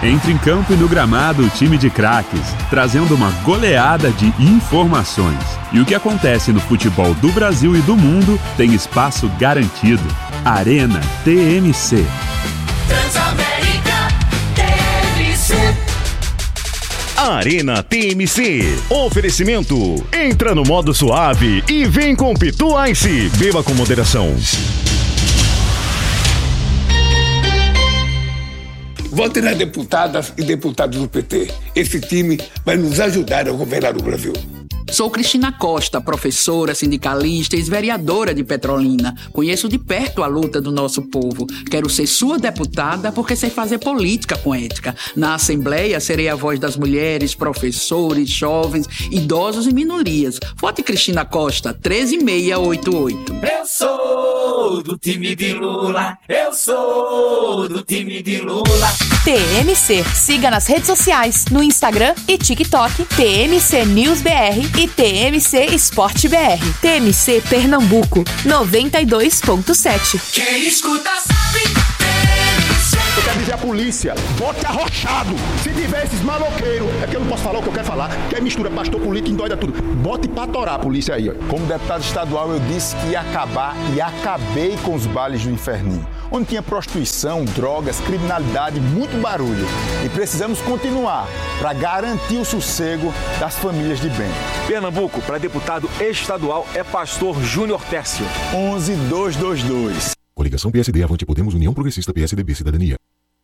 Entra em campo e no gramado o time de craques, trazendo uma goleada de informações. E o que acontece no futebol do Brasil e do mundo tem espaço garantido. Arena TMC. Transamérica TMC. Arena TMC. Oferecimento. Entra no modo suave e vem com Pitu Ice. Beba com moderação. Vote nas deputadas e deputados do PT. Esse time vai nos ajudar a governar o Brasil. Sou Cristina Costa, professora, sindicalista e ex-vereadora de Petrolina. Conheço de perto a luta do nosso povo. Quero ser sua deputada porque sei fazer política com ética. Na Assembleia, serei a voz das mulheres, professores, jovens, idosos e minorias. Vote Cristina Costa, 13688. Eu sou do time de Lula. Eu sou do time de Lula. TMC. Siga nas redes sociais, no Instagram e TikTok, TMC News BR e TMC Esporte BR. TMC Pernambuco, 92.7. Quem escuta sabe, TMC. Eu quero dizer à polícia, vote arrochado. Se tiver esses maloqueiros, é que eu não posso falar o que eu quero falar, que é mistura pastor político, endoida tudo. Bote pra torar a polícia aí, ó. Como deputado estadual, eu disse que ia acabar e acabei com os bailes do inferninho, onde tinha prostituição, drogas, criminalidade, muito barulho. E precisamos continuar para garantir o sossego das famílias de bem. Pernambuco, para deputado estadual, é Pastor Júnior Tércio. 11222. Coligação PSD, Avante Podemos, União Progressista, PSDB, Cidadania.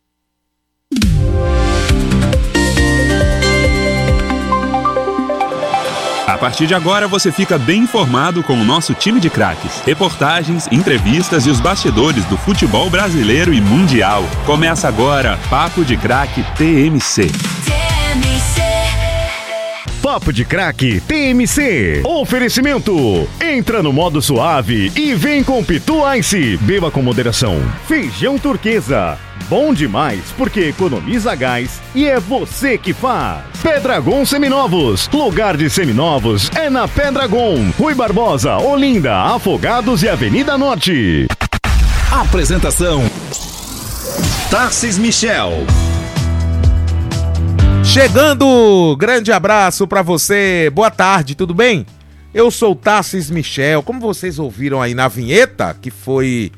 A partir de agora você fica bem informado com o nosso time de craques. Reportagens, entrevistas e os bastidores do futebol brasileiro e mundial. Começa agora Papo de Craque TMC. Papo de Craque TMC. Oferecimento. Entra no modo suave e vem com Pitu Ice. Beba com moderação. Feijão turquesa. Bom demais porque economiza gás e é você que faz. Pedragon Seminovos. Lugar de seminovos é na Pedragon. Rui Barbosa, Olinda, Afogados e Avenida Norte. Apresentação: Tarcis Michel. Chegando, grande abraço pra você, boa tarde, tudo bem? Eu sou o Tarcis Michel, como vocês ouviram aí na vinheta, que foi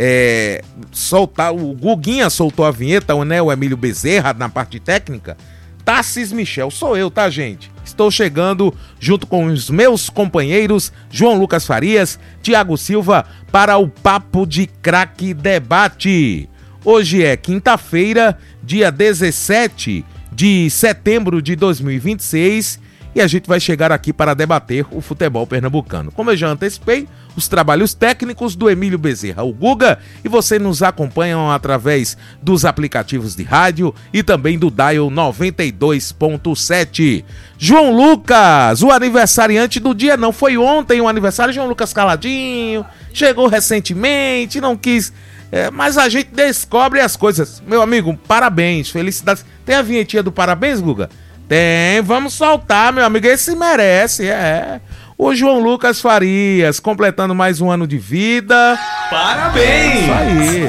o Guguinha soltou a vinheta, né, o Emílio Bezerra na parte técnica. Tarcis Michel, sou eu, tá, gente? Estou chegando junto com os meus companheiros João Lucas Farias, Thiago Silva, para o Papo de Craque Debate. Hoje é quinta-feira, dia 17 de setembro de 2026, e a gente vai chegar aqui para debater o futebol pernambucano. Como eu já antecipei, os trabalhos técnicos do Emílio Bezerra, o Guga, e você nos acompanham através dos aplicativos de rádio e também do Dial 92.7. João Lucas, o aniversariante do dia, não foi ontem o aniversário, João Lucas caladinho, chegou recentemente, não quis... mas a gente descobre as coisas. Meu amigo, parabéns, felicidades. Tem a vinhetinha do parabéns, Guga? Tem, vamos soltar, meu amigo, esse merece, O João Lucas Farias, completando mais um ano de vida. Parabéns! Isso aí.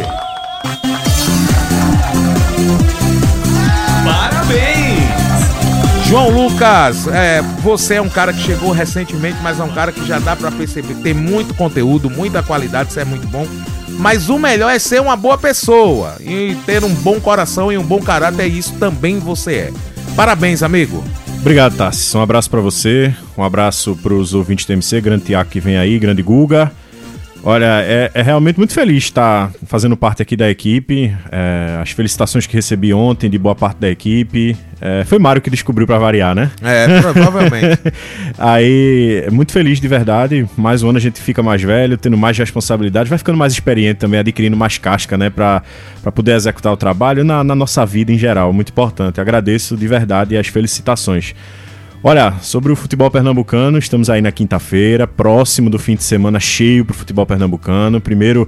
Parabéns! João Lucas, você é um cara que chegou recentemente, mas é um cara que já dá pra perceber. Tem muito conteúdo, muita qualidade, isso é muito bom. Mas o melhor é ser uma boa pessoa e ter um bom coração e um bom caráter, e isso também você é. Parabéns, amigo. Obrigado, Tarcis. Um abraço pra você, um abraço pros ouvintes do TMC, grande Tiago que vem aí, grande Guga. Olha, é realmente muito feliz estar fazendo parte aqui da equipe. As felicitações que recebi ontem de boa parte da equipe. Foi Mário que descobriu pra variar, né? Provavelmente. Aí, muito feliz de verdade. Mais um ano a gente fica mais velho, tendo mais responsabilidade, vai ficando mais experiente também, adquirindo mais casca, né? Pra poder executar o trabalho na nossa vida em geral. Muito importante. Agradeço de verdade as felicitações. Olha, sobre o futebol pernambucano, estamos aí na quinta-feira, próximo do fim de semana cheio pro futebol pernambucano. Primeiro,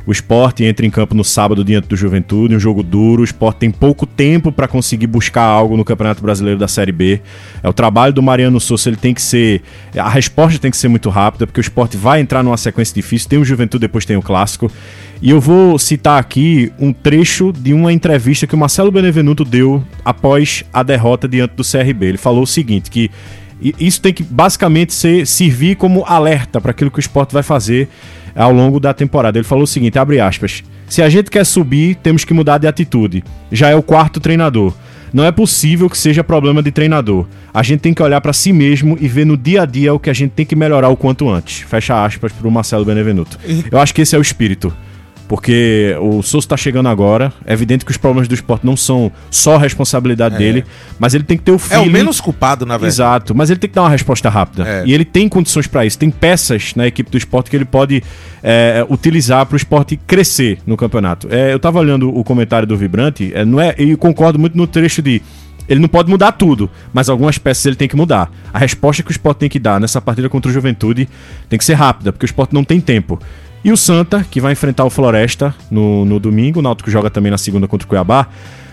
O Sport entra em campo no sábado diante do Juventude, um jogo duro. O Sport tem pouco tempo para conseguir buscar algo no Campeonato Brasileiro da Série B. O trabalho do Mariano Souza, ele tem que ser... A resposta tem que ser muito rápida, porque o Sport vai entrar numa sequência difícil. Tem o Juventude, depois tem o Clássico. E eu vou citar aqui um trecho de uma entrevista que o Marcelo Benevenuto deu após a derrota diante do CRB. Ele falou o seguinte, que isso tem que basicamente servir como alerta para aquilo que o Sport vai fazer ao longo da temporada. Ele falou o seguinte, abre aspas: se a gente quer subir, temos que mudar de atitude. Já é o 4º treinador. Não é possível que seja problema de treinador. A gente tem que olhar para si mesmo e ver no dia a dia o que a gente tem que melhorar o quanto antes. Fecha aspas para o Marcelo Benevenuto. Eu acho que esse é o espírito. Porque o Souza tá chegando agora. É evidente que os problemas do Sport não são só responsabilidade dele, mas ele tem que ter o feeling. É o menos culpado, na verdade. Exato, mas ele tem que dar uma resposta rápida. E ele tem condições para isso. Tem peças na equipe do Sport que ele pode utilizar para o Sport crescer no campeonato. Eu tava olhando o comentário do Vibrante, eu concordo muito no trecho de... Ele não pode mudar tudo, mas algumas peças ele tem que mudar. A resposta que o Sport tem que dar nessa partida contra o Juventude tem que ser rápida, porque o Sport não tem tempo. E o Santa, que vai enfrentar o Floresta no domingo. O Náutico joga também na segunda contra o Cuiabá.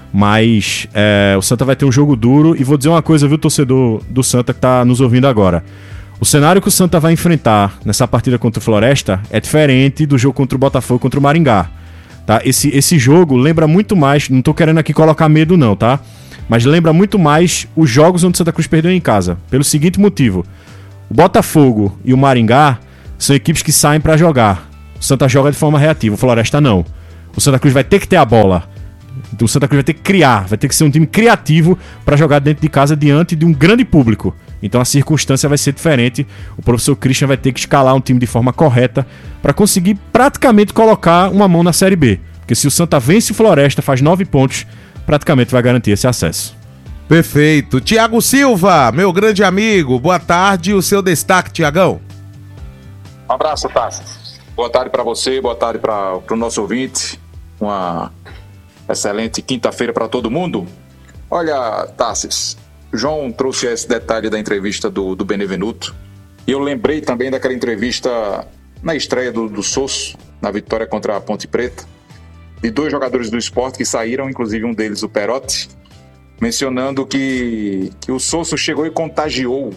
Mas o Santa vai ter um jogo duro. E vou dizer uma coisa, viu, torcedor do Santa que tá nos ouvindo agora. O cenário que o Santa vai enfrentar nessa partida contra o Floresta é diferente do jogo contra o Botafogo contra o Maringá. Tá? Esse jogo lembra muito mais... Não tô querendo aqui colocar medo não, tá? Mas lembra muito mais os jogos onde o Santa Cruz perdeu em casa. Pelo seguinte motivo. O Botafogo e o Maringá são equipes que saem para jogar. O Santa joga de forma reativa, o Floresta não. O Santa Cruz vai ter que ter a bola. Então o Santa Cruz vai ter que criar, vai ter que ser um time criativo para jogar dentro de casa diante de um grande público. Então a circunstância vai ser diferente. O professor Christian vai ter que escalar um time de forma correta para conseguir praticamente colocar uma mão na Série B. Porque se o Santa vence o Floresta, faz 9 pontos, praticamente vai garantir esse acesso. Perfeito. Tiago Silva, meu grande amigo, boa tarde. O seu destaque, Tiagão. Um abraço, Tassi. Boa tarde para você, boa tarde para o nosso ouvinte. Uma excelente quinta-feira para todo mundo. Olha, Tassis, João trouxe esse detalhe da entrevista do Benevenuto. E eu lembrei também daquela entrevista na estreia do Souza, na vitória contra a Ponte Preta, de 2 jogadores do Sport que saíram, inclusive um deles, o Perotti, mencionando que o Souza chegou e contagiou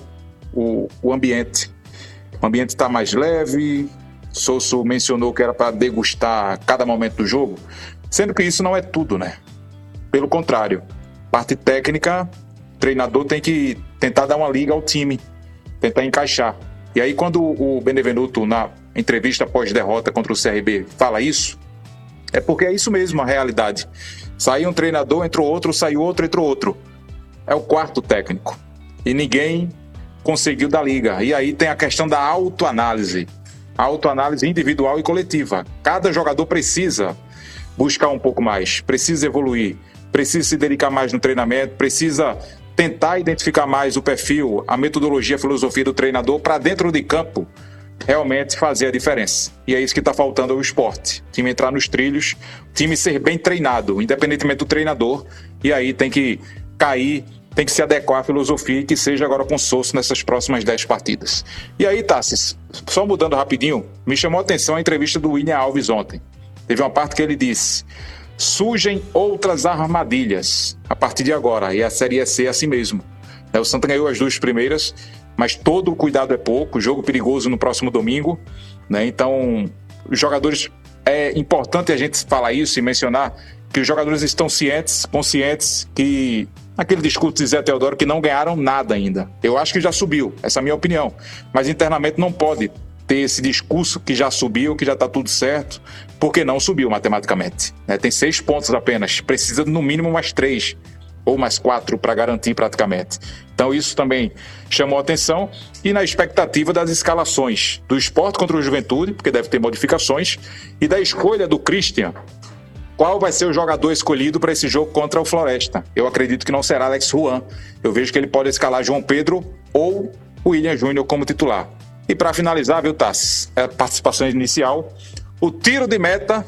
o ambiente. O ambiente está mais leve. Souza mencionou que era para degustar cada momento do jogo, sendo que isso não é tudo, né? Pelo contrário, parte técnica, o treinador tem que tentar dar uma liga ao time, tentar encaixar. E aí quando o Benevenuto, na entrevista pós-derrota contra o CRB, fala isso, é porque é isso mesmo a realidade. Saiu um treinador, entrou outro, saiu outro, entrou outro. É o 4º técnico. E ninguém conseguiu dar liga. E aí tem a questão da autoanálise. A autoanálise individual e coletiva. Cada jogador precisa buscar um pouco mais, precisa evoluir, precisa se dedicar mais no treinamento, precisa tentar identificar mais o perfil, a metodologia, a filosofia do treinador para dentro de campo realmente fazer a diferença. E é isso que está faltando ao esporte. O time entrar nos trilhos, o time ser bem treinado, independentemente do treinador, e aí tem que cair, tem que se adequar à filosofia e que seja agora com Souza nessas próximas 10 partidas. E aí, Tassis, só mudando rapidinho, me chamou a atenção a entrevista do William Alves ontem. Teve uma parte que ele disse: surgem outras armadilhas a partir de agora, e a Série C é assim mesmo. O Santa ganhou as 2 primeiras, mas todo o cuidado é pouco, jogo perigoso no próximo domingo, né? Então, os jogadores, é importante a gente falar isso e mencionar que os jogadores estão conscientes que aquele discurso de Zé Teodoro que não ganharam nada ainda. Eu acho que já subiu, essa é a minha opinião. Mas internamente não pode ter esse discurso que já subiu, que já está tudo certo, porque não subiu matematicamente. Né? Tem 6 pontos apenas, precisa no mínimo mais 3 ou mais 4 para garantir praticamente. Então isso também chamou a atenção, e na expectativa das escalações do Sport contra o Juventude, porque deve ter modificações, e da escolha do Christian. Qual vai ser o jogador escolhido para esse jogo contra o Floresta? Eu acredito que não será Alex Juan. Eu vejo que ele pode escalar João Pedro ou o William Júnior como titular. E para finalizar, viu, Tassi, a participação inicial, o tiro de meta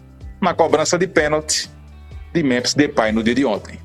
na cobrança de pênalti de Memphis Depay no dia de ontem.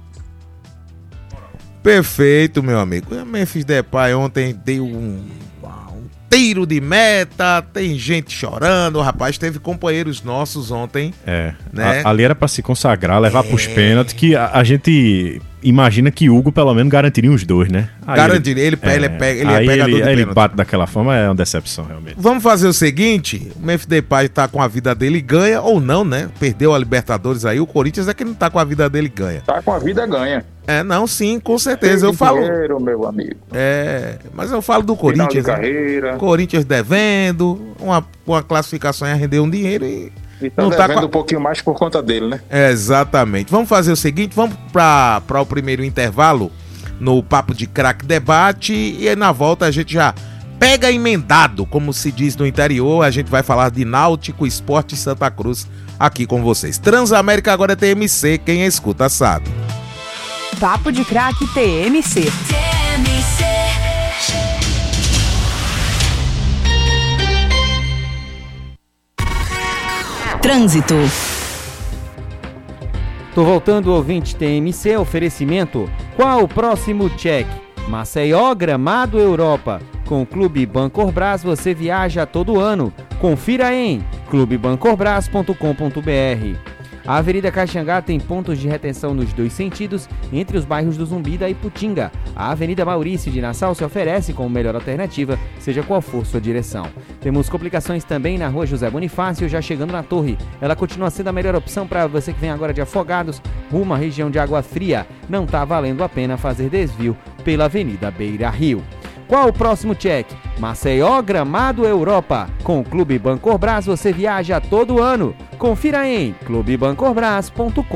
Perfeito, meu amigo. O Memphis Depay ontem deu um tiro de meta, tem gente chorando, rapaz, teve companheiros nossos ontem. Né? Ali era pra se consagrar, levar pros pênaltis, que a gente imagina que Hugo pelo menos garantiria os dois, né? Garantiria, ele pega de ele bate daquela forma, é uma decepção realmente. Vamos fazer o seguinte, o Memphis Depay tá com a vida dele ganha ou não, né? Perdeu a Libertadores aí, o Corinthians é que não tá com a vida dele ganha. Tá com a vida ganha. Não, sim, com certeza. Eu falo. Dinheiro, meu amigo. Mas eu falo do Corinthians. Final de carreira. Corinthians devendo, uma classificação ia render um dinheiro e tá não devendo tá um pouquinho mais por conta dele, né? Exatamente. Vamos fazer o seguinte, vamos para o primeiro intervalo no Papo de Craque Debate e aí na volta a gente já pega emendado, como se diz no interior, a gente vai falar de Náutico, Sport e Santa Cruz aqui com vocês. Transamérica agora é TMC, quem escuta sabe. Papo de Craque TMC. Trânsito. Tô voltando, ouvinte TMC, oferecimento. Qual o próximo check? Maceió, Gramado, Europa. Com o Clube Bancorbras você viaja todo ano. Confira em clubebancorbras.com.br. A Avenida Caxangá tem pontos de retenção nos dois sentidos, entre os bairros do Zumbida e Putinga. A Avenida Maurício de Nassau se oferece como melhor alternativa, seja qual for sua direção. Temos complicações também na Rua José Bonifácio, já chegando na Torre. Ela continua sendo a melhor opção para você que vem agora de Afogados, rumo à região de Água Fria. Não está valendo a pena fazer desvio pela Avenida Beira Rio. Qual o próximo check? Maceió, Gramado, Europa. Com o Clube Bancorbras você viaja todo ano. Confira em clubebancorbras.com.br.